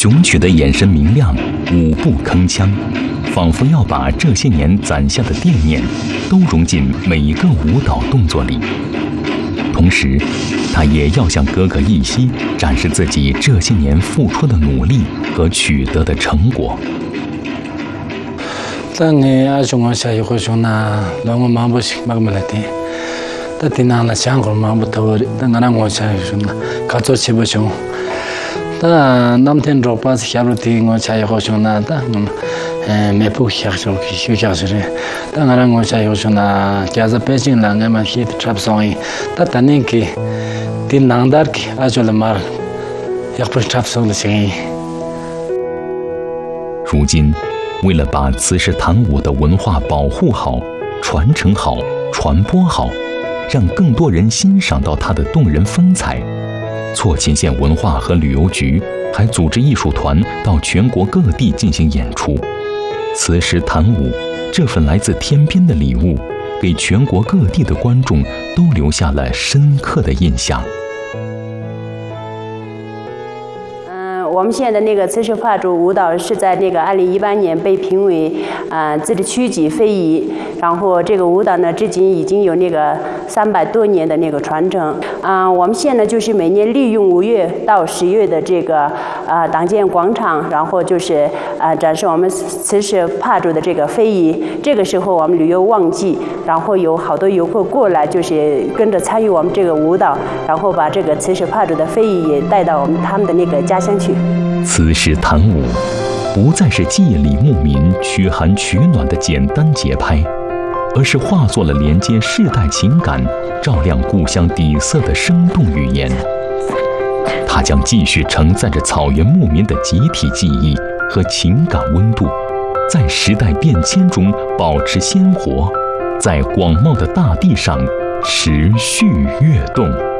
雄曲的眼神明亮，舞步铿锵，仿佛要把这些年攒下的惦念都融进每一个舞蹈动作里。同时，他也要向哥哥一西展示自己这些年付出的努力和取得的成果。 当阿兄我下一回兄那，让我妈不行，妈没来听。但听那那香港妈不头的，但俺我下一兄那，搞做起不兄。但那天做把下路听我下一回兄那，但没不下手去下手的。但俺我下一回兄那，家在北京那俺们去插上伊，但那个听南达的阿就了嘛，也不插上了声音。 如今，为了把慈氏弹舞的文化保护好、传承好、传播好，让更多人欣赏到它的动人风采，错勤县文化和旅游局还组织艺术团到全国各地进行演出。慈氏弹舞这份来自天边的礼物，给全国各地的观众都留下了深刻的印象。 我们现在的那个慈氏帕竹舞蹈是在那个2018年被评为自治区级非遗，然后这个舞蹈呢，至今已经有那个300多年的那个传承。我们现在就是每年利用5月到10月的这个党建广场，然后就是展示我们慈氏帕竹的这个非遗。这个时候我们旅游旺季，然后有好多游客过来，就是跟着参与我们这个舞蹈，然后把这个慈氏帕竹的非遗也带到他们的那个家乡去。 慈氏弹舞不再是祭礼牧民、驱寒取暖的简单节拍，而是化作了连接世代情感、照亮故乡底色的生动语言。它将继续承载着草原牧民的集体记忆和情感温度，在时代变迁中保持鲜活，在广袤的大地上持续跃动。